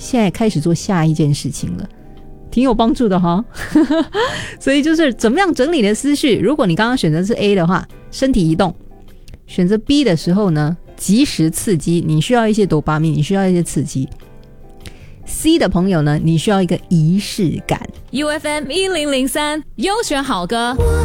现在开始做下一件事情了，挺有帮助的哈。所以就是怎么样整理你的思绪。如果你刚刚选择是 A 的话，身体移动；选择 B 的时候呢，及时刺激，你需要一些多巴胺，你需要一些刺激。C 的朋友呢，你需要一个仪式感。 UFM 1003优选好歌。